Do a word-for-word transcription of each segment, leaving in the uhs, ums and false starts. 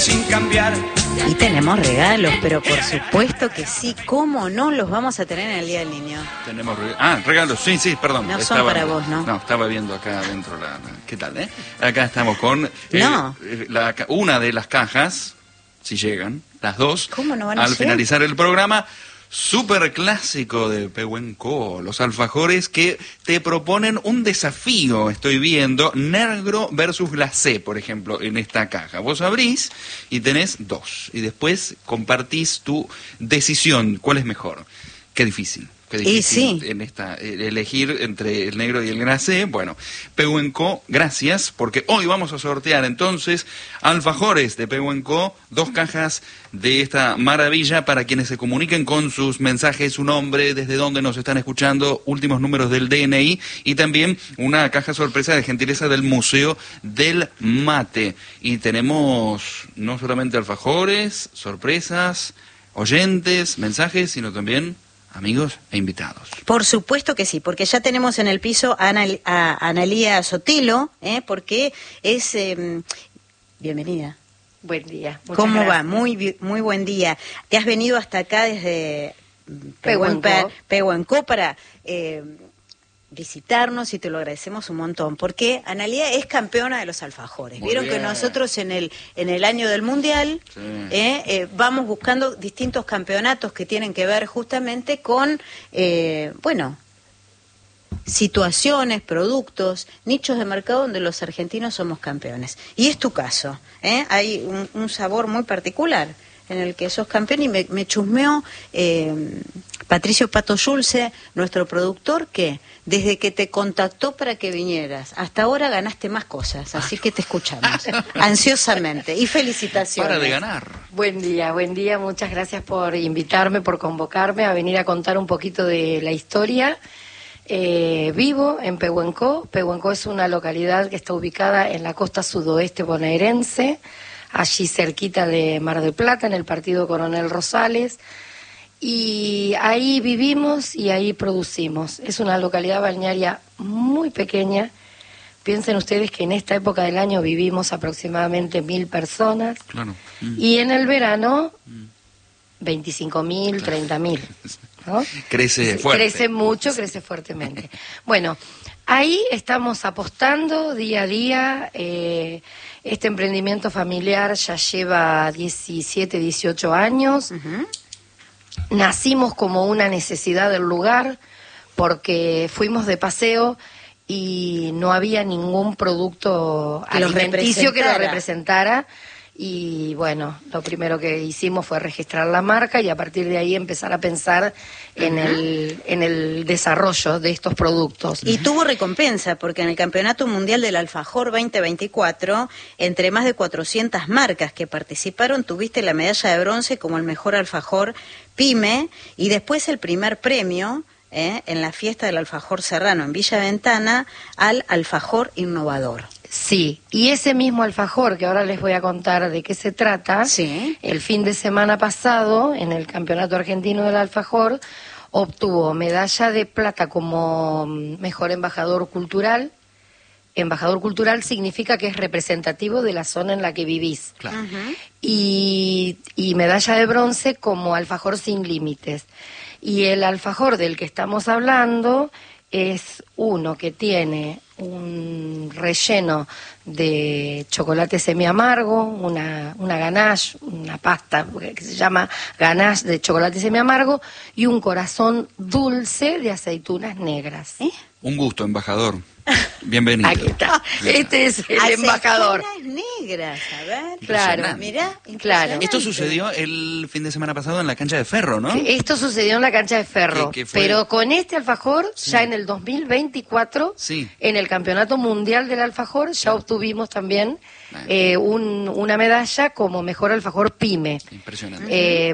sin cambiar. Y tenemos regalos, pero por supuesto que sí. ¿Cómo no los vamos a tener en el Día del Niño? Tenemos regalos. Ah, regalos, sí, sí, perdón. No son estaba, para vos, ¿no? No, estaba viendo acá adentro la... la- ¿Qué tal, eh? Acá estamos con... eh, No. la ca- una de las cajas, si llegan, las dos. ¿Cómo no van a Al llegar? finalizar el programa... Súper clásico de Pehuenco, los alfajores que te proponen un desafío, estoy viendo, negro versus glacé, por ejemplo, en esta caja. Vos abrís y tenés dos, y después compartís tu decisión, ¿cuál es mejor? Qué difícil. Qué difícil sí. en esta, eh, elegir entre el negro y el glacé. Bueno, Pehuenco, gracias, porque hoy vamos a sortear entonces alfajores de Pehuenco, dos cajas de esta maravilla para quienes se comuniquen con sus mensajes, su nombre, desde dónde nos están escuchando, últimos números del D N I y también una caja sorpresa de gentileza del Museo del Mate. Y tenemos no solamente alfajores, sorpresas, oyentes, mensajes, sino también... amigos e invitados. Por supuesto que sí, porque ya tenemos en el piso a, Anal a Analía Sotelo, ¿eh? Porque es... Eh, bienvenida. Buen día. Muchas ¿Cómo va? gracias. Muy muy buen día. Te has venido hasta acá desde Pehuenco. Pehuenco, Pehuenco para eh, visitarnos y te lo agradecemos un montón, porque Analía es campeona de los alfajores. Muy Vieron bien. que nosotros en el en el año del Mundial Sí. eh, eh, vamos buscando distintos campeonatos que tienen que ver justamente con, eh, bueno... situaciones, productos, nichos de mercado donde los argentinos somos campeones. Y es tu caso, ¿eh? Hay un, un sabor muy particular en el que sos campeón y me, me chusmeó eh, Patricio Pato Schulze, nuestro productor, que desde que te contactó para que vinieras, hasta ahora ganaste más cosas, así que te escuchamos ansiosamente y felicitaciones. Para de ganar. Buen día, buen día. Muchas gracias por invitarme, por convocarme a venir a contar un poquito de la historia. Eh, vivo en Pehuenco. Pehuenco es una localidad que está ubicada en la costa sudoeste bonaerense, allí cerquita de Mar del Plata, en el partido Coronel Rosales. Y ahí vivimos y ahí producimos. Es una localidad balnearia muy pequeña. Piensen ustedes que en esta época del año vivimos aproximadamente mil personas. Claro. Mm. Y en el verano, veinticinco mil, treinta mil. ¿No? Crece fuerte. Crece mucho, crece fuertemente. Bueno, ahí estamos apostando día a día. Eh, este emprendimiento familiar ya lleva diecisiete, dieciocho años. Ujú. Nacimos como una necesidad del lugar porque fuimos de paseo y no había ningún producto Que los alimenticio que lo representara. representara. Y bueno, lo primero que hicimos fue registrar la marca y a partir de ahí empezar a pensar en el, en el desarrollo de estos productos. Y tuvo recompensa, porque en el Campeonato Mundial del Alfajor veinte veinticuatro, entre más de cuatrocientas marcas que participaron, tuviste la medalla de bronce como el mejor alfajor PYME, y después el primer premio eh, en la fiesta del alfajor serrano en Villa Ventana al alfajor innovador. Sí, y ese mismo alfajor, que ahora les voy a contar de qué se trata, Sí. el fin de semana pasado, en el Campeonato Argentino del Alfajor, obtuvo medalla de plata como mm, mejor embajador cultural. Embajador cultural significa que es representativo de la zona en la que vivís. Claro. Ujú. Y, y medalla de bronce como alfajor sin límites. Y el alfajor del que estamos hablando es uno que tiene un relleno de chocolate semiamargo, una, una ganache, una pasta que se llama ganache de chocolate semiamargo y un corazón dulce de aceitunas negras. ¿Eh? Un gusto, embajador. Bienvenido. Aquí está. Este es el Aceitunas embajador. negras, a ver. Claro. Mirá, Claro. Esto sucedió el fin de semana pasado en la cancha de Ferro, ¿no? Esto sucedió en la cancha de Ferro, ¿Qué- qué fue? pero con este alfajor, Sí. ya en el dos mil veinticuatro, Sí. en el Campeonato Mundial del Alfajor, ya obtuvimos también Bueno. eh, un- una medalla como mejor alfajor PYME. Impresionante. Eh,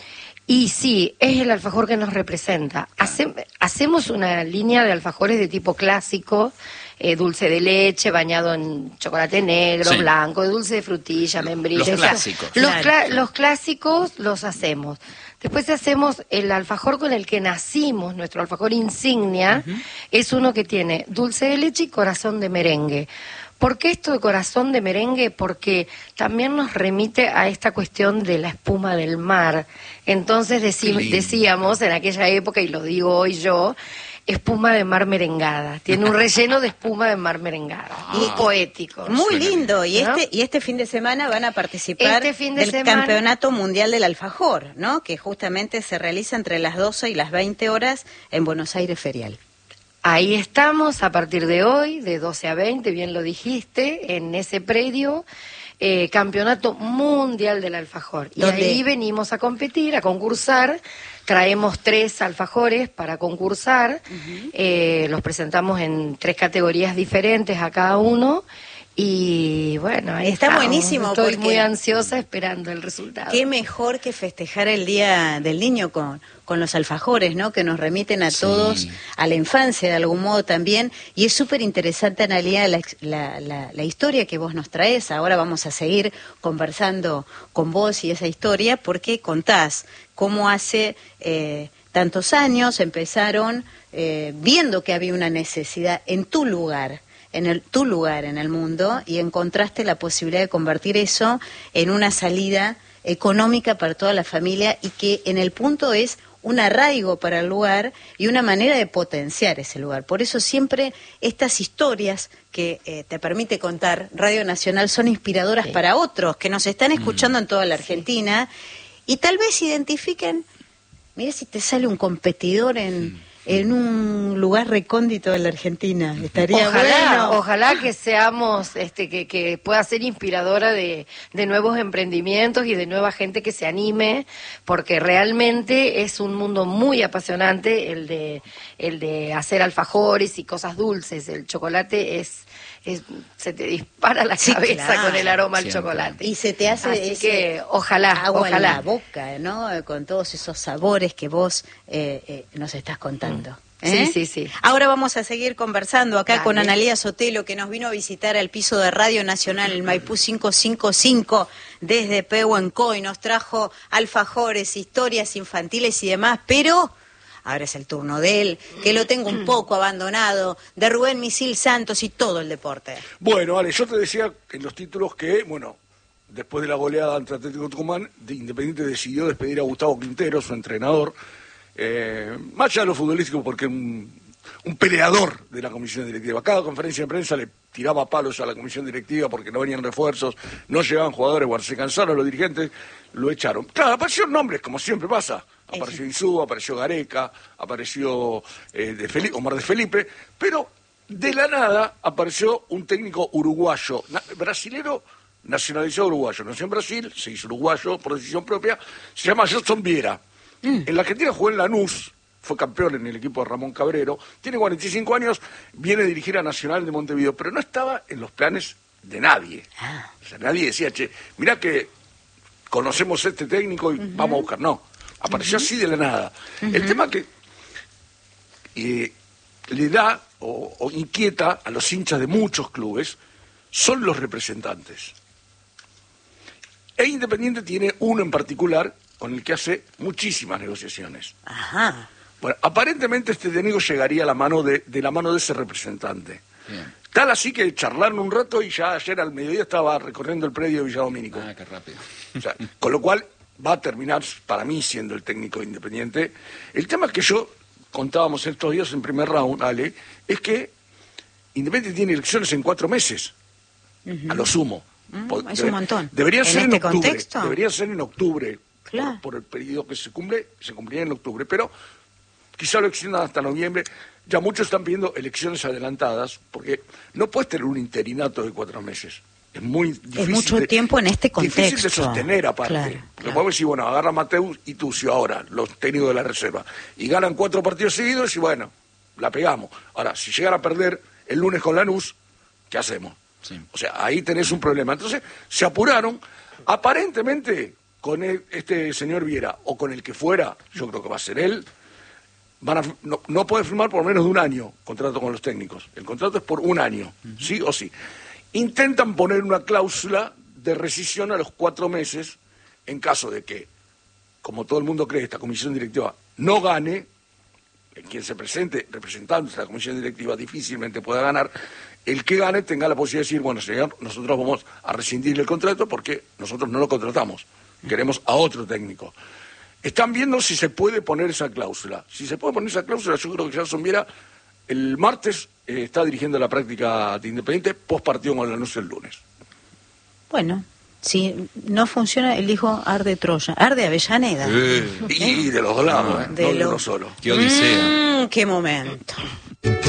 y sí, es el alfajor que nos representa. Hace- hacemos una línea de alfajores de tipo clásico, eh, dulce de leche, bañado en chocolate negro, Sí. blanco, dulce de frutilla, membrillo. Los eso. clásicos. Los, Claro. cla- los clásicos los hacemos. Después hacemos el alfajor con el que nacimos, nuestro alfajor insignia, es uno que tiene dulce de leche y corazón de merengue. ¿Por qué esto de corazón de merengue? Porque también nos remite a esta cuestión de la espuma del mar. Entonces deci- decíamos en aquella época, y lo digo hoy yo, espuma de mar merengada. Tiene un relleno de espuma de mar merengada. Ah, muy poético. Muy lindo. Y, ¿no? este, y este fin de semana van a participar este fin de del semana... Campeonato Mundial del Alfajor, ¿no? Que justamente se realiza entre las doce y las veinte horas en Buenos Aires Ferial. Ahí estamos a partir de hoy, de doce a veinte, bien lo dijiste, en ese predio, eh, Campeonato Mundial del Alfajor. Y ¿Dónde? ahí venimos a competir, a concursar, traemos tres alfajores para concursar, uh-huh. eh, los presentamos en tres categorías diferentes a cada uno. Y bueno, ahí está estamos. buenísimo. Estoy muy ansiosa esperando el resultado. Qué mejor que festejar el Día del Niño con, con los alfajores, ¿no? Que nos remiten a sí. todos a la infancia de algún modo también. Y es súper interesante, Analía, la, la, la, la historia que vos nos traes. Ahora vamos a seguir conversando con vos y esa historia, porque contás cómo hace eh, tantos años empezaron eh, viendo que había una necesidad en tu lugar. en el, tu lugar en el mundo, y encontraste la posibilidad de convertir eso en una salida económica para toda la familia, y que en el punto es un arraigo para el lugar y una manera de potenciar ese lugar. Por eso siempre estas historias que eh, te permite contar Radio Nacional son inspiradoras sí. para otros que nos están escuchando mm. en toda la Argentina, sí. y tal vez identifiquen, mira si te sale un competidor en... Mm. en un lugar recóndito de la Argentina. Estaría ojalá, bueno. Ojalá que seamos, este, que, que pueda ser inspiradora de, de nuevos emprendimientos y de nueva gente que se anime, porque realmente es un mundo muy apasionante el de, el de hacer alfajores y cosas dulces. El chocolate es... Es, se te dispara la sí, cabeza claro, con el aroma al chocolate. Y se te hace Así ese que ojalá, agua ojalá. en la boca, ¿no? Con todos esos sabores que vos eh, eh, nos estás contando. ¿Eh? Sí, sí, sí. Ahora vamos a seguir conversando acá Dale. con Analía Sotelo, que nos vino a visitar al piso de Radio Nacional, el Maipú quinientos cincuenta y cinco, desde Pehuenco, y nos trajo alfajores, historias infantiles y demás, pero... ahora es el turno de él, que lo tengo un poco abandonado, de Rubén Misil Santos y todo el deporte. Bueno, Ale, yo te decía en los títulos que, bueno, después de la goleada ante Atlético Tucumán, de Independiente decidió despedir a Gustavo Quintero, su entrenador, eh, más allá de lo futbolístico, porque un, un peleador de la comisión directiva. Cada conferencia de prensa le tiraba palos a la comisión directiva porque no venían refuerzos, no llegaban jugadores, bueno, se cansaron los dirigentes, lo echaron. Claro, aparecieron nombres, como siempre pasa. Apareció Insúa, apareció Gareca, apareció eh, de Felipe, Omar de Felipe, pero de la nada apareció un técnico uruguayo, na, brasilero nacionalizado uruguayo. Nació en Brasil, se hizo uruguayo por decisión propia, se llama Gerson Viera. Mm. En la Argentina jugó en Lanús, fue campeón en el equipo de Ramón Cabrero, tiene cuarenta y cinco años, viene a dirigir a Nacional de Montevideo, pero no estaba en los planes de nadie. Ah. O sea, nadie decía, che, mirá que conocemos a este técnico y uh-huh. vamos a buscar. No. Apareció uh-huh. así de la nada. Uh-huh. El tema que eh, le da o, o inquieta a los hinchas de muchos clubes son los representantes. E Independiente tiene uno en particular con el que hace muchísimas negociaciones. Ajá. Bueno, aparentemente este técnico llegaría a la mano de, de la mano de ese representante. Bien. Tal así que charlaron un rato y ya ayer al mediodía estaba recorriendo el predio de Villadomínico. Ah, qué rápido. O sea, con lo cual va a terminar, para mí, siendo el técnico de Independiente. El tema que yo contábamos estos días en primer round, Ale, es que Independiente tiene elecciones en cuatro meses, uh-huh. a lo sumo. Uh-huh. Es un montón. Deberían ser en, este en octubre. Contexto? Deberían ser en octubre, claro. por, por el periodo que se cumple, se cumpliría en octubre, pero quizá lo extiendan hasta noviembre. Ya muchos están pidiendo elecciones adelantadas, porque no puedes tener un interinato de cuatro meses. Es muy difícil. Es mucho de, tiempo en este contexto. Difícil de sostener, aparte. Claro, claro. claro. Podemos decir, bueno, agarra Mateus y Tucio ahora, los técnicos de la reserva, y ganan cuatro partidos seguidos y bueno, la pegamos. Ahora, si llegan a perder el lunes con Lanús, ¿qué hacemos? Sí. O sea, ahí tenés un problema. Entonces, se apuraron, aparentemente, con el, este señor Viera, o con el que fuera, yo creo que va a ser él, van a, no, no puede firmar por menos de un año contrato con los técnicos. El contrato es por un año, uh-huh. sí o sí. Intentan poner una cláusula de rescisión a los cuatro meses en caso de que, como todo el mundo cree, esta comisión directiva no gane, quien se presente representando esta comisión directiva difícilmente pueda ganar, el que gane tenga la posibilidad de decir, bueno, señor, nosotros vamos a rescindir el contrato porque nosotros no lo contratamos, queremos a otro técnico. Están viendo si se puede poner esa cláusula. Si se puede poner esa cláusula, yo creo que Gerson Viera el martes eh, está dirigiendo la práctica de Independiente, post partido con el anuncio el lunes. Bueno, si no funciona, elijo Arde Troya, Arde Avellaneda. Eh, y de los dos lados, ¿eh? De no de lo... uno solo. Qué odisea. Mm, qué momento.